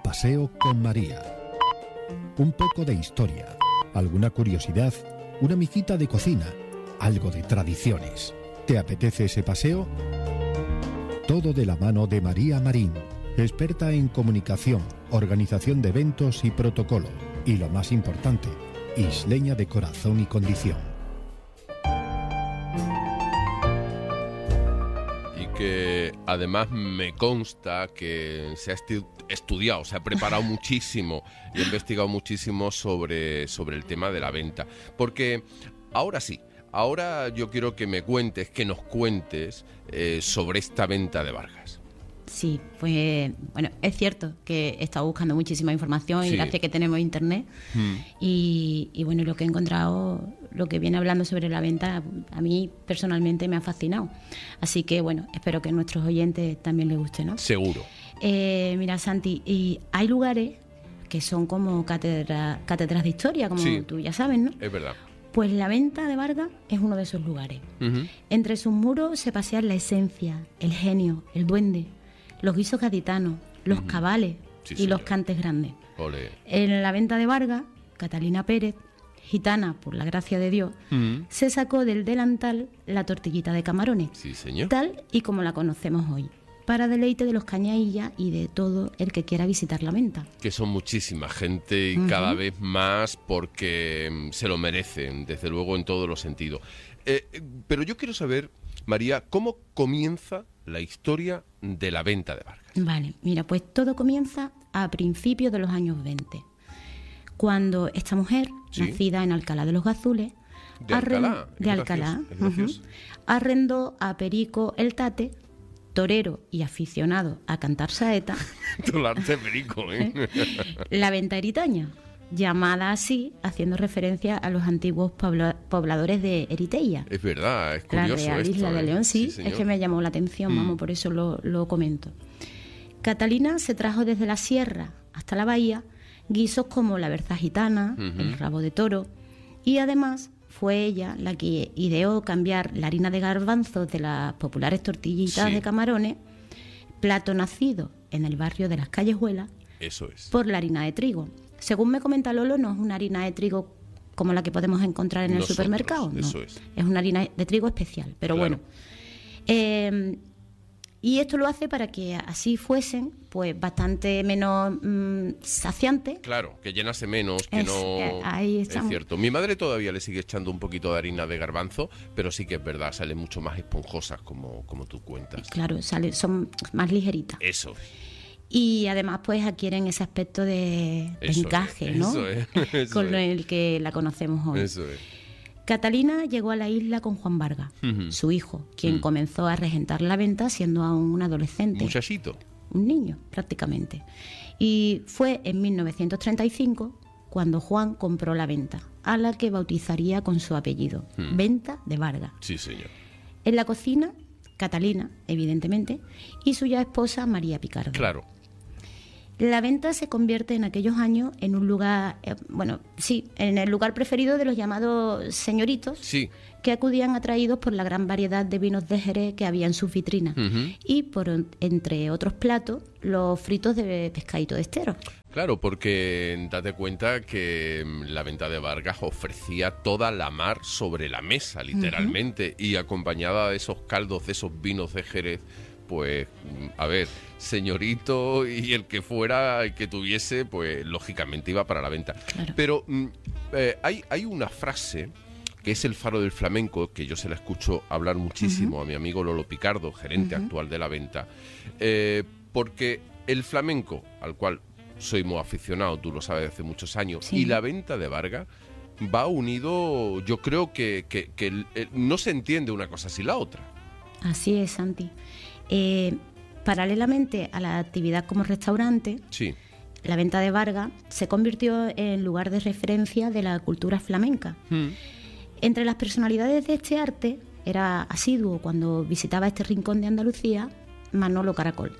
paseo con María. Un poco de historia, alguna curiosidad, una micita de cocina, algo de tradiciones. ¿Te apetece ese paseo? Todo de la mano de María Marín, experta en comunicación, organización de eventos y protocolo. Y lo más importante, isleña de corazón y condición. Y que además me consta que se ha estudiado, se ha preparado muchísimo y ha investigado muchísimo sobre el tema de la venta. Porque ahora sí, ahora yo quiero que nos cuentes sobre esta venta de Vargas. Sí, pues bueno, es cierto que he estado buscando muchísima información y gracias que tenemos internet y bueno, lo que he encontrado, lo que viene hablando sobre la venta, a mí personalmente me ha fascinado. Así que bueno, espero que a nuestros oyentes también les guste, ¿no? Seguro. Mira, Santi, y hay lugares que son como cátedras de historia, como tú ya sabes, ¿no? Es verdad. Pues la venta de Vargas es uno de esos lugares. Entre sus muros se pasean la esencia, el genio, el duende, los guisos gaditanos, los cabales y los cantes grandes. Olé. En la venta de Vargas, Catalina Pérez, gitana por la gracia de Dios, se sacó del delantal la tortillita de camarones, sí, señor, tal y como la conocemos hoy, para deleite de los cañaillas y de todo el que quiera visitar la venta. Que son muchísima gente y cada vez más porque se lo merecen, desde luego en todos los sentidos. Pero yo quiero saber, María, ¿cómo comienza la historia de la venta de Vargas? Vale, mira, pues todo comienza a principios de los años 20, cuando esta mujer, nacida en Alcalá de los Gazules, arrendó a Perico el Tate, torero y aficionado a cantar saeta, Perico, ¿eh? la venta eritaña, llamada así, haciendo referencia a los antiguos pobladores de Eritella. Es verdad, es curioso la Real esto, Isla de León, sí, es que me llamó la atención, vamos, por eso lo comento. Catalina se trajo desde la sierra hasta la bahía guisos como la berza gitana, el rabo de toro, y además fue ella la que ideó cambiar la harina de garbanzos de las populares tortillitas de camarones, plato nacido en el barrio de las Callejuelas, eso es, por la harina de trigo. Según me comenta Lolo, no es una harina de trigo como la que podemos encontrar en el supermercado, no. Eso es una harina de trigo especial, pero claro. Bueno. Y esto lo hace para que así fuesen pues bastante menos saciantes. Claro, que llenase menos, que ahí es cierto. Mi madre todavía le sigue echando un poquito de harina de garbanzo, pero sí que es verdad, salen mucho más esponjosas como tú cuentas. Claro, son más ligeritas. Eso. Y además pues adquieren ese aspecto de encaje, ¿no? Eso con el que la conocemos hoy. Eso es. Catalina llegó a la isla con Juan Vargas, su hijo, quien comenzó a regentar la venta siendo aún un adolescente. Muchachito. Un niño, prácticamente. Y fue en 1935 cuando Juan compró la venta, a la que bautizaría con su apellido, Venta de Vargas. Sí, señor. En la cocina, Catalina, evidentemente, y su ya esposa María Picardo. Claro. La venta se convierte en aquellos años en un lugar, en el lugar preferido de los llamados señoritos, que acudían atraídos por la gran variedad de vinos de Jerez que había en sus vitrinas y por, entre otros platos, los fritos de pescadito de estero. Claro, porque date cuenta que la venta de Vargas ofrecía toda la mar sobre la mesa, literalmente, y acompañada de esos caldos, de esos vinos de Jerez, pues, a ver, señorito y el que fuera, el que tuviese, pues, lógicamente iba para la venta. Claro. Pero hay una frase que es el faro del flamenco, que yo se la escucho hablar muchísimo a mi amigo Lolo Picardo, gerente actual de la venta, porque el flamenco, al cual soy muy aficionado, tú lo sabes, hace muchos años, y la venta de Vargas va unido, yo creo que no se entiende una cosa sin la otra. Así es, Santi. Paralelamente a la actividad como restaurante, la venta de Vargas se convirtió en lugar de referencia de la cultura flamenca. Entre las personalidades de este arte era asiduo cuando visitaba este rincón de Andalucía Manolo Caracol.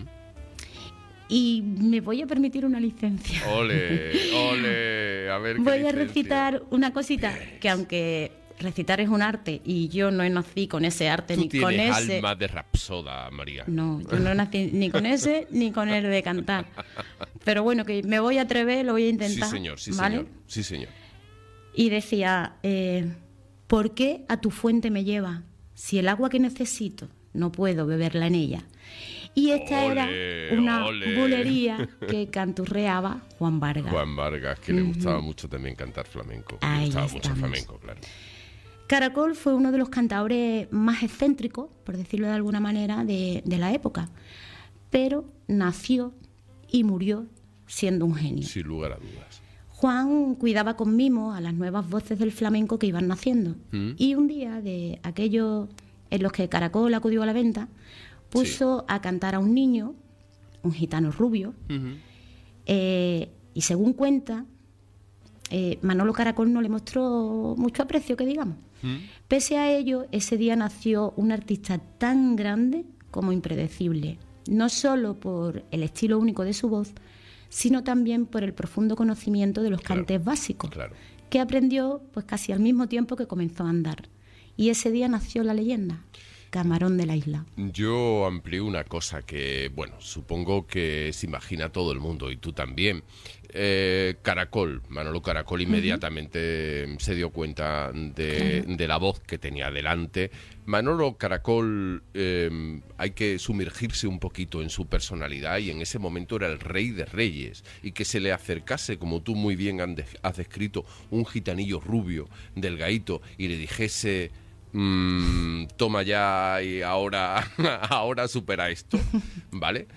Y me voy a permitir una licencia. ¡Ole! A ver, voy a recitar una cosita que, aunque recitar es un arte y yo no nací con ese arte ni con ese... Tú tienes alma de rapsoda, María. No, yo no nací ni con ese ni con el de cantar. pero bueno, que me voy a atrever, lo voy a intentar. Sí, señor, sí, ¿vale? señor. Sí, señor. Y decía, ¿por qué a tu fuente me lleva? Si el agua que necesito no puedo beberla en ella. Y esta era una bulería que canturreaba Juan Vargas. Juan Vargas, que le gustaba mucho también cantar flamenco. Le Ahí gustaba mucho el estamos. flamenco, claro. Caracol fue uno de los cantaores más excéntricos, por decirlo de alguna manera, de la época. Pero nació y murió siendo un genio. Sin lugar a dudas. Juan cuidaba con mimo a las nuevas voces del flamenco que iban naciendo. Y un día, de aquellos en los que Caracol acudió a la venta, puso a cantar a un niño, un gitano rubio, y según cuenta, Manolo Caracol no le mostró mucho aprecio, que digamos. Pese a ello, ese día nació un artista tan grande como impredecible, no solo por el estilo único de su voz, sino también por el profundo conocimiento de los cantes básicos, que aprendió pues casi al mismo tiempo que comenzó a andar. Y ese día nació la leyenda, Camarón de la Isla. Yo amplío una cosa que, bueno, supongo que se imagina todo el mundo, y tú también. Caracol, Manolo Caracol inmediatamente se dio cuenta de la voz que tenía delante. Manolo Caracol, hay que sumergirse un poquito en su personalidad, y en ese momento era el rey de reyes, y que se le acercase, como tú muy bien has descrito, un gitanillo rubio, delgadito, y le dijese... toma ya y ahora supera esto, ¿vale?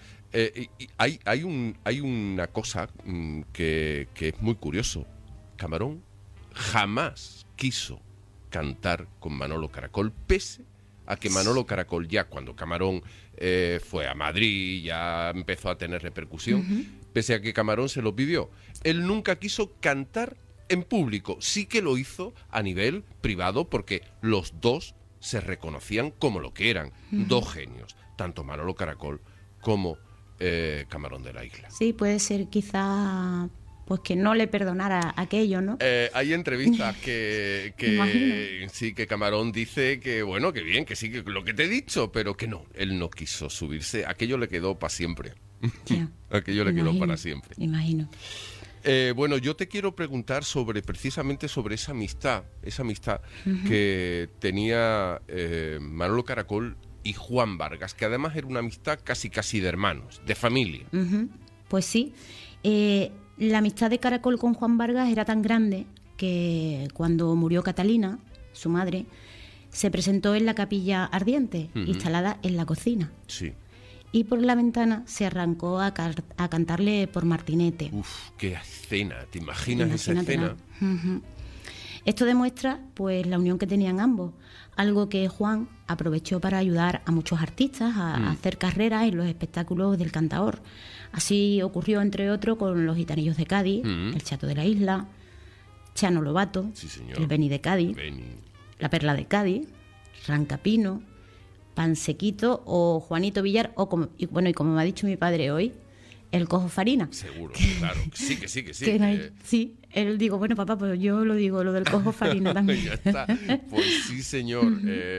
Hay una cosa que es muy curioso. Camarón jamás quiso cantar con Manolo Caracol, pese a que Manolo Caracol, ya cuando Camarón fue a Madrid, ya empezó a tener repercusión, pese a que Camarón se lo pidió. Él nunca quiso cantar en público. Sí que lo hizo a nivel privado, porque los dos se reconocían como lo que eran, dos genios, tanto Manolo Caracol como Camarón de la Isla. Sí, puede ser quizá pues que no le perdonara aquello, ¿no? Hay entrevistas que sí, que Camarón dice que bueno, que bien, que sí, que lo que te he dicho, pero que no, él no quiso subirse, aquello le quedó para siempre. Ya, Aquello le quedó para siempre. Imagino. Bueno, yo te quiero preguntar precisamente sobre esa amistad que tenía Manolo Caracol y Juan Vargas, que además era una amistad casi de hermanos, de familia. Pues sí, la amistad de Caracol con Juan Vargas era tan grande que cuando murió Catalina, su madre, se presentó en la capilla ardiente, instalada en la cocina. Sí. Y por la ventana se arrancó a cantarle por Martinete. Uf, qué escena, ¿te imaginas esa escena? Esto demuestra pues la unión que tenían ambos, algo que Juan aprovechó para ayudar a muchos artistas a hacer carreras en los espectáculos del cantaor. Así ocurrió, entre otros, con los Gitanillos de Cádiz, el Chato de la Isla, Chano Lobato, sí, señor. el Beni de Cádiz, la Perla de Cádiz, Rancapino, Pansequito o Juanito Villar, y como me ha dicho mi padre hoy, el Cojo Farina. Seguro, claro. Sí. Sí, él digo, bueno, papá, pues yo lo digo, lo del Cojo Farina también. Ya está. Pues sí, señor.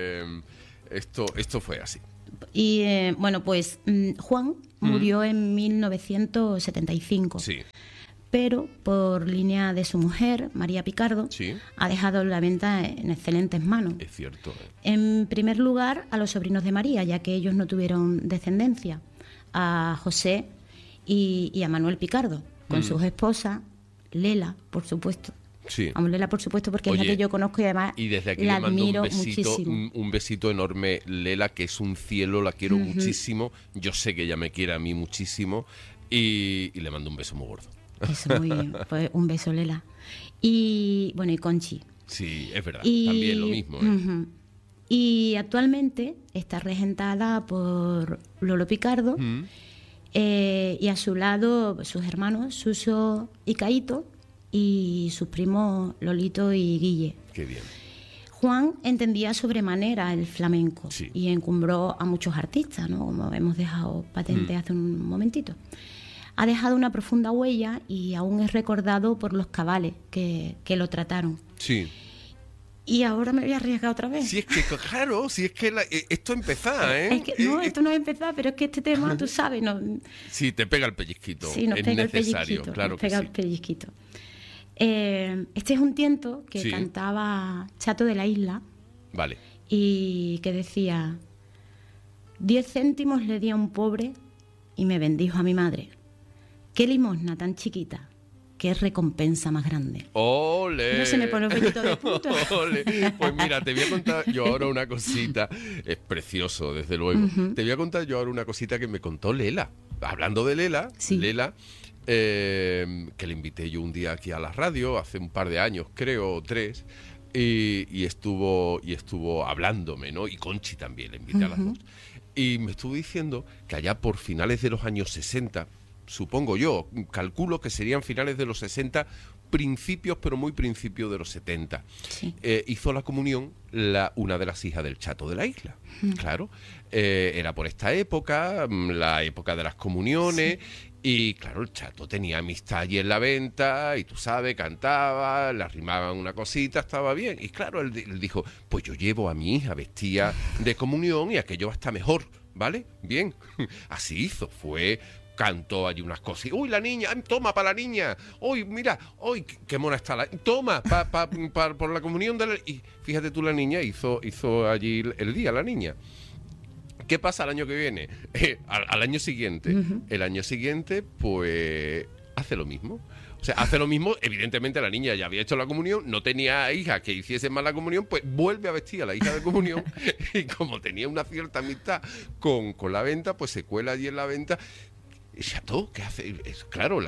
Esto fue así. Y bueno, pues Juan murió en 1975. Sí. Pero por línea de su mujer, María Picardo, ha dejado la venta en excelentes manos. Es cierto. En primer lugar, a los sobrinos de María, ya que ellos no tuvieron descendencia, a José y a Manuel Picardo, con sus esposas, Lela, por supuesto. Sí. Vamos, Lela, por supuesto, porque es la que yo conozco y además y desde aquí la le mando admiro muchísimo. Un besito enorme, Lela, que es un cielo, la quiero muchísimo. Yo sé que ella me quiere a mí muchísimo y le mando un beso muy gordo. Eso, muy bien. Pues un beso, Lela. Y bueno, y Conchi. Sí, es verdad. También lo mismo. Y actualmente está regentada por Lolo Picardo y a su lado sus hermanos Suso y Caíto y sus primos Lolito y Guille. Qué bien. Juan entendía sobremanera el flamenco y encumbró a muchos artistas, ¿no? Como hemos dejado patente hace un momentito. Ha dejado una profunda huella y aún es recordado por los cabales que lo trataron. Sí. y ahora me voy a arriesgar otra vez. Si es que, claro, si es que esto empezaba, ¿eh? Es que, no, esto no es empezar, pero es que este tema, tú sabes, no. Sí, te pega el pellizquito. Sí, nos es pega necesario, el pellizquito, claro nos que pega sí. el pellizquito. Este es un tiento que Sí. cantaba Chato de la Isla Vale. y que decía: 10 céntimos le di a un pobre y me bendijo a mi madre. Qué limosna tan chiquita, qué recompensa más grande. ¡Ole! No se me pone el pellito de punta. ¡Ole! Pues mira, te voy a contar yo ahora una cosita. Es precioso, desde luego. Te voy a contar yo ahora una cosita que me contó Lela. Hablando de Lela, Sí. Lela, que le invité yo un día aquí a la radio, hace un par de años, creo, o 3, y estuvo hablándome, ¿no? Y Conchi también, le invité a las dos. Y me estuvo diciendo que allá por finales de los años 60, supongo yo, calculo que serían finales de los 60, principios, pero muy principios de los 70. Sí. Hizo la comunión una de las hijas del Chato de la Isla. Claro, era por esta época, la época de las comuniones, y claro, el Chato tenía amistad allí en la venta, y tú sabes, cantaba, le arrimaban una cosita, estaba bien. Y claro, él dijo, pues yo llevo a mi hija vestida de comunión y aquello va a estar mejor, ¿vale? Bien. Así hizo, cantó allí unas cosas. ¡Uy, la niña! ¡Toma para la niña! ¡Uy, mira! ¡Uy, qué mona está la! ¡Toma! Por la comunión de la... Y fíjate tú, la niña hizo allí el día, la niña. ¿Qué pasa el año que viene? Al año siguiente. El año siguiente, pues, hace lo mismo. O sea, hace lo mismo. Evidentemente la niña ya había hecho la comunión, no tenía hija que hiciese más la comunión, pues vuelve a vestir a la hija de comunión y como tenía una cierta amistad con la venta, pues se cuela allí en la venta. Chato, ¿qué hace? Claro,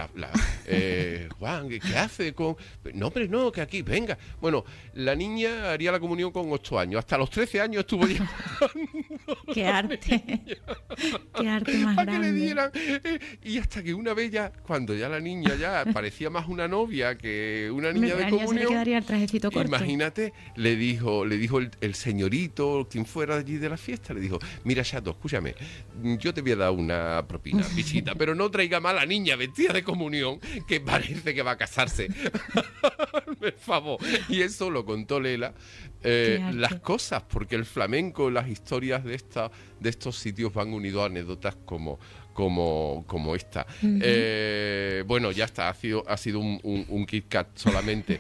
Juan, ¿qué hace con...? No, hombre, no, que aquí, venga. Bueno, la niña haría la comunión con 8 años. Hasta los 13 años estuvo ya. ¡Qué arte! ¡Qué arte más Para que le grande! dieran. Y hasta que una vez ya, cuando ya la niña ya parecía más una novia que una niña de La niña se le comunión. quedaría el trajecito corto. Imagínate, le dijo el señorito, quien fuera de allí de la fiesta, le dijo, mira, Chato, escúchame, yo te voy a dar una propina, visita, pero no traiga más a la niña vestida de comunión, que parece que va a casarse. Por favor. Y eso lo contó Lela. Las cosas, porque el flamenco, las historias de estos sitios van unidos a anécdotas como esta. Bueno, ya está, ha sido un Kit Kat solamente.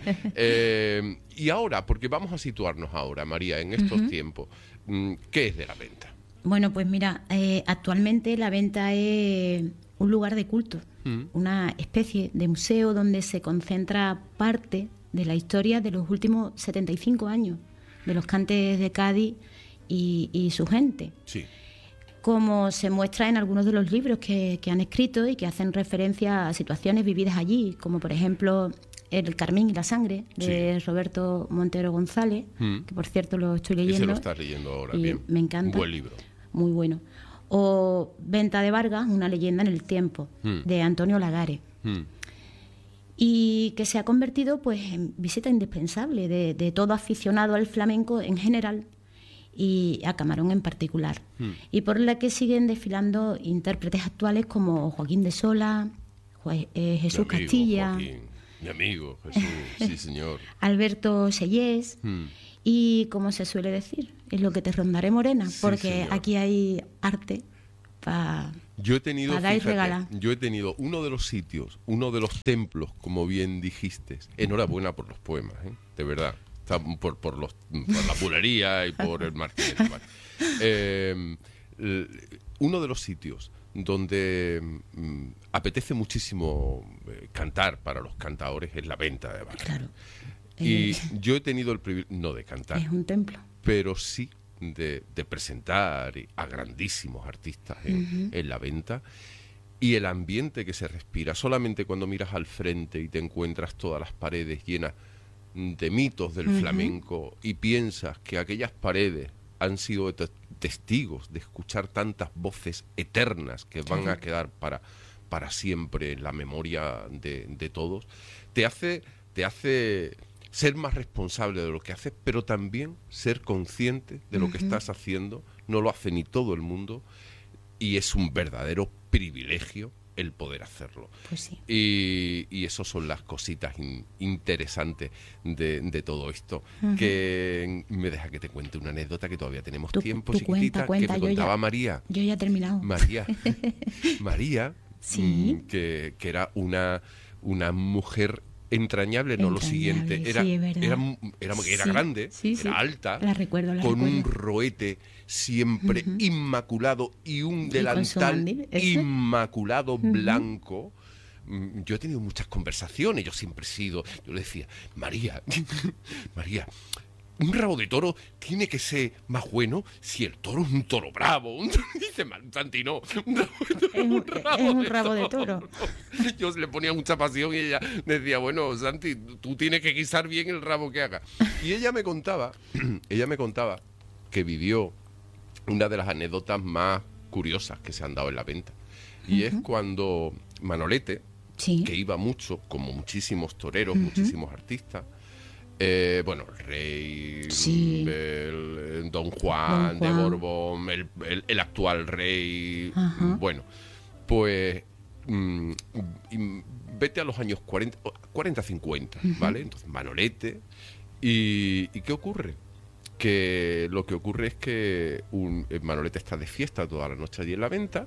Y ahora, porque vamos a situarnos ahora, María, en estos tiempos, ¿qué es de la venta? Bueno, pues mira, actualmente la venta es un lugar de culto, una especie de museo donde se concentra parte de la historia de los últimos 75 años, de los cantes de Cádiz y su gente. Sí. Como se muestra en algunos de los libros que han escrito y que hacen referencia a situaciones vividas allí, como por ejemplo El Carmín y la Sangre, de Roberto Montero González, que por cierto lo estoy leyendo. Y se lo estás leyendo ahora, y bien. Me encanta. Un buen libro. Muy bueno. O Venta de Vargas, una leyenda en el tiempo, de Antonio Lagares. Y que se ha convertido pues en visita indispensable de todo aficionado al flamenco en general y a Camarón en particular. Y por la que siguen desfilando intérpretes actuales como Joaquín de Sola, Jesús Mi amigo, Castilla, Joaquín, mi amigo Jesús, sí señor. Alberto Sellés. Y como se suele decir, es lo que te rondaré morena, Sí, porque señor. aquí hay arte para Yo he tenido, dar y fíjate, regalar. yo he tenido uno de los sitios, uno de los templos, como bien dijiste. Enhorabuena por los poemas, ¿eh? De verdad. Está por la bulería y por el Martínez. Uno de los sitios donde apetece muchísimo cantar para los cantadores es la Venta de Vargas. Claro. Y yo he tenido el privilegio, no de cantar, Es un templo. pero sí de presentar a grandísimos artistas en la Venta, y el ambiente que se respira solamente cuando miras al frente y te encuentras todas las paredes llenas de mitos del flamenco y piensas que aquellas paredes han sido testigos de escuchar tantas voces eternas que van a quedar para siempre en la memoria de todos, te hace ser más responsable de lo que haces, pero también ser consciente de lo que estás haciendo. No lo hace ni todo el mundo y es un verdadero privilegio el poder hacerlo. Pues sí. Y eso son las cositas interesantes de todo esto. Que me deja que te cuente una anécdota que todavía tenemos tiempo, chiquitita, cuenta. que me contaba María. Yo ya he terminado. María, sí. que era una mujer entrañable, no lo siguiente, era grande, era alta, con un roete siempre inmaculado y un delantal inmaculado blanco. Yo he tenido muchas conversaciones, yo le decía, María, un rabo de toro tiene que ser más bueno si el toro es un toro bravo. Dice Santi, no, un rabo de toro. Yo le ponía mucha pasión y ella decía, bueno, Santi, tú tienes que guisar bien el rabo que haga. Y ella me contaba que vivió una de las anécdotas más curiosas que se han dado en la venta. Y es cuando Manolete, que iba mucho, como muchísimos toreros, muchísimos artistas, el rey, Don Juan de Borbón, el actual rey, pues vete a los años 40-50, ¿vale? Entonces Manolete, ¿y qué ocurre? Que lo que ocurre es que Manolete está de fiesta toda la noche allí en la venta,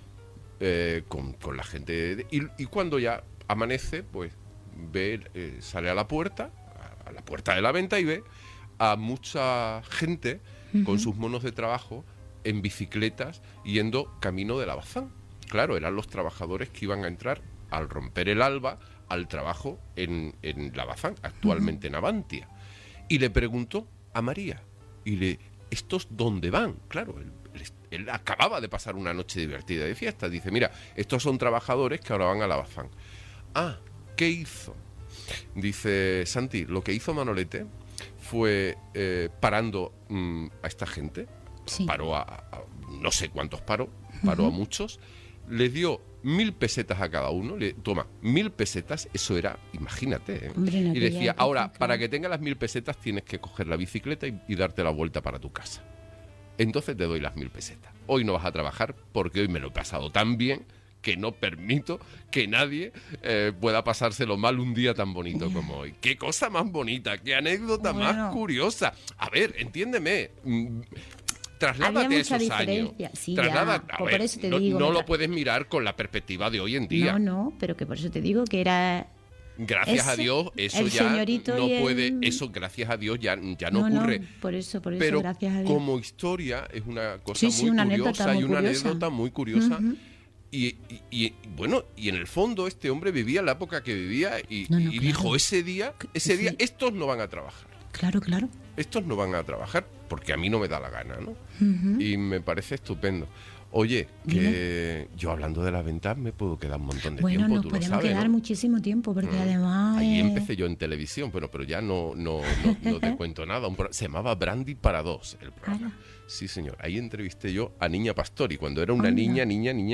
con la gente, y cuando ya amanece, pues sale a la puerta de la venta y ve a mucha gente con sus monos de trabajo en bicicletas yendo camino de Lavazán. Claro, eran los trabajadores que iban a entrar al romper el alba al trabajo en Lavazán, actualmente en Avantia. Y le preguntó a María, ¿estos dónde van? Claro, él acababa de pasar una noche divertida de fiesta. Dice, mira, estos son trabajadores que ahora van a Lavazán. Ah, ¿qué hizo? Dice Santi, lo que hizo Manolete fue parando a esta gente, paró a no sé cuántos paró a muchos, les dio 1.000 pesetas a cada uno, toma, 1.000 pesetas, eso era, imagínate, Hombre, no, y decía, ahora, claro, para que tengas las 1.000 pesetas tienes que coger la bicicleta y darte la vuelta para tu casa. Entonces te doy las 1.000 pesetas. Hoy no vas a trabajar porque hoy me lo he pasado tan bien que no permito que nadie pueda pasárselo mal un día tan bonito como hoy. ¡Qué cosa más bonita! ¡Qué anécdota más curiosa! A ver, entiéndeme, trasládate a esos años. Sí, por eso te digo, no lo puedes mirar con la perspectiva de hoy en día. No, pero que por eso te digo que era... Gracias a Dios, eso ya no puede, eso gracias a Dios ya no ocurre. No, por eso, pero gracias a Dios. Como historia es una cosa muy una curiosa, anécdota muy curiosa. Y en el fondo este hombre vivía la época que vivía y dijo, ese día estos no van a trabajar. Claro. Estos no van a trabajar porque a mí no me da la gana, ¿no? Y me parece estupendo. Oye, que yo hablando de las ventas me puedo quedar un montón de tiempo, tú lo sabes. Bueno, nos podemos quedar muchísimo tiempo, porque además... Ahí empecé yo en televisión, pero ya no te cuento nada. Se llamaba Brandy para dos, el programa. Sí, señor. Ahí entrevisté yo a Niña Pastori, cuando era una niña.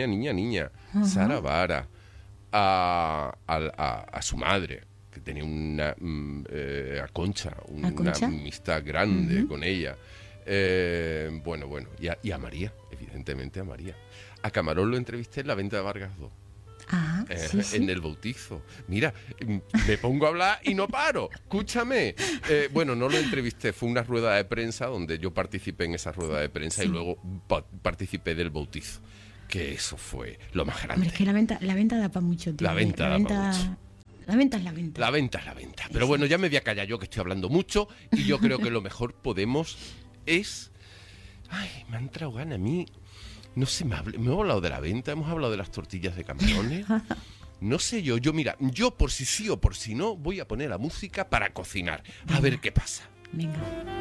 Sara Vara, a su madre, que tenía a Concha, una amistad grande con ella. Y a María, evidentemente a María. A Camarón lo entrevisté en la venta de Vargas II. En el bautizo. Mira, me pongo a hablar y no paro. Escúchame. No lo entrevisté, fue una rueda de prensa donde yo participé en esa rueda de prensa y luego participé del bautizo. Que eso fue lo más grande. Hombre, es que la venta da para mucho tiempo. La venta da para mucho. La venta es la venta. La venta es la venta. Pero bueno, ya me voy a callar yo que estoy hablando mucho y yo creo que lo mejor podemos es... Ay, me han entrado ganas a mí. No sé, me hemos hablado de la venta, hemos hablado de las tortillas de camarones. No sé yo por si sí o por si no, voy a poner la música para cocinar. A ver qué pasa. Venga.